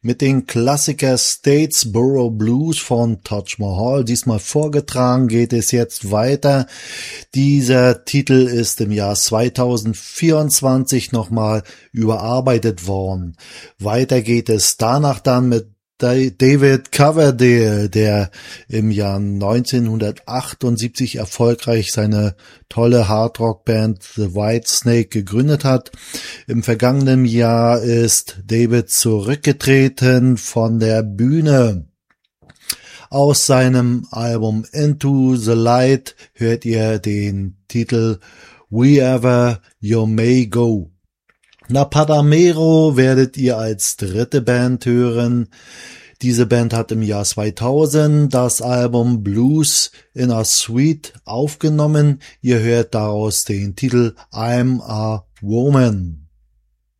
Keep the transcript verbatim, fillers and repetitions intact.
mit den Klassiker Statesboro Blues von Taj Mahal. Diesmal vorgetragen geht es jetzt weiter. Dieser Titel ist im Jahr zweitausendvierundzwanzig nochmal überarbeitet worden. Weiter geht es danach dann mit David Coverdale, der im Jahr neunzehnhundertachtundsiebzig erfolgreich seine tolle Hardrock-Band The Whitesnake gegründet hat. Im vergangenen Jahr ist David zurückgetreten von der Bühne. Aus seinem Album Into the Light hört ihr den Titel Wherever You May Go. La Panamera werdet ihr als dritte Band hören. Diese Band hat im Jahr zweitausend das Album Blues in a Suite aufgenommen. Ihr hört daraus den Titel I'm a Woman.